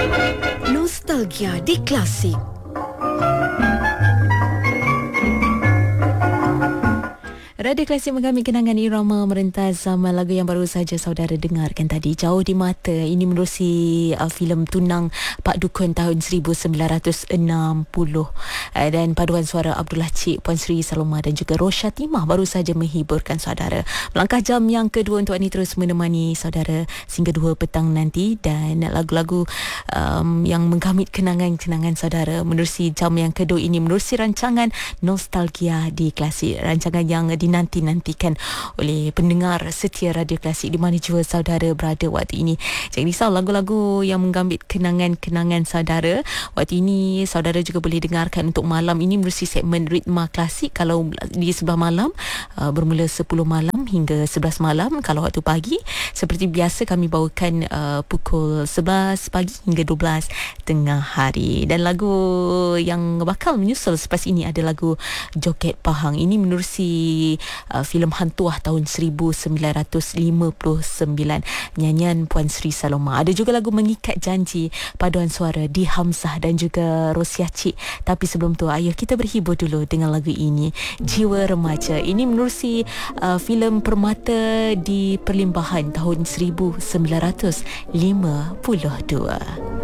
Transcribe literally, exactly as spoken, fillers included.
Nostalgia di Klasik. Radio Klasik menggami kenangan irama merentas zaman lagu yang baru saja saudara dengarkan tadi, Jauh di Mata. Ini menerusi uh, filem Tunang Pak Dukun tahun seribu sembilan ratus enam puluh uh, dan paduan suara Abdullah Cik, Puan Sri Saloma dan juga Rosha Timah baru saja menghiburkan saudara. Melangkah jam yang kedua untuk ini terus menemani saudara sehingga dua petang nanti, dan lagu-lagu um, yang menggamit kenangan-kenangan saudara menerusi jam yang kedua ini menerusi rancangan Nostalgia di Klasik, rancangan yang dinanti-nantikan oleh pendengar setia Radio Klasik di mana jua saudara berada waktu ini. Jangan risau, lagu-lagu yang menggambit kenangan-kenangan saudara waktu ini saudara juga boleh dengarkan untuk malam ini menerusi segmen Ritma Klasik. Kalau di sebelah malam uh, bermula sepuluh malam hingga sebelas malam. Kalau waktu pagi seperti biasa kami bawakan uh, pukul sebelas pagi hingga dua belas tengah hari. Dan lagu yang bakal menyusul selepas ini ada lagu Joget Pahang. Ini menerusi Uh, filem Hantuah tahun seribu sembilan ratus lima puluh sembilan, nyanyian Puan Sri Saloma. Ada juga lagu Mengikat Janji, paduan suara Di Hamzah dan juga Rosiah Cik. Tapi sebelum tu, ayo kita berhibur dulu dengan lagu ini, Jiwa Remaja. Ini menerusi uh, filem Permata di Perlimbahan tahun seribu sembilan ratus lima puluh dua.